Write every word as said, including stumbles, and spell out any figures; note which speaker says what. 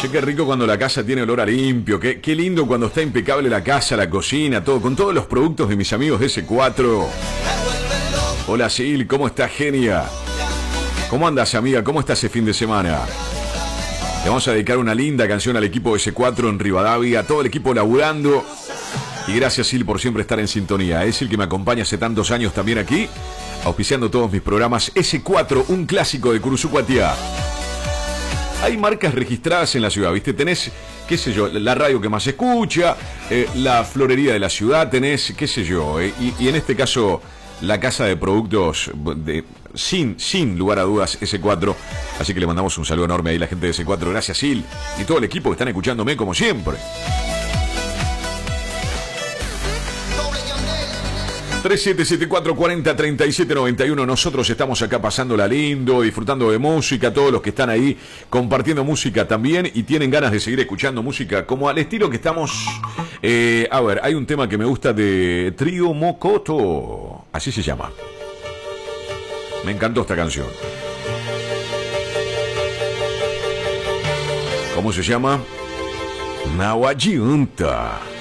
Speaker 1: Che, qué rico cuando la casa tiene olor a limpio. Qué, qué lindo cuando está impecable la casa, la cocina, todo, con todos los productos de mis amigos de ese cuatro. Hola, Sil, ¿cómo estás, genia? ¿Cómo andas, amiga? ¿Cómo estás ese fin de semana? Le vamos a dedicar una linda canción al equipo de ese cuatro en Rivadavia, a todo el equipo laburando. Y gracias, Sil, por siempre estar en sintonía. Es el que me acompaña hace tantos años también aquí, auspiciando todos mis programas. ese cuatro, un clásico de Curuzucuatiá. Hay marcas registradas en la ciudad, ¿viste? Tenés, qué sé yo, la radio que más se escucha, eh, la florería de la ciudad, tenés, qué sé yo, eh, y, y en este caso, la casa de productos de, sin, sin lugar a dudas, ese cuatro. Así que le mandamos un saludo enorme ahí a la gente de ese cuatro. Gracias, Sil, y todo el equipo que están escuchándome como siempre. tres siete siete cuatro cuatro cero tres siete nueve uno. Nosotros estamos acá pasándola lindo, disfrutando de música. Todos los que están ahí compartiendo música también y tienen ganas de seguir escuchando música como al estilo que estamos. Eh, a ver, hay un tema que me gusta de Trío Mocoto. Así se llama. Me encantó esta canción. ¿Cómo se llama? Nawayunta.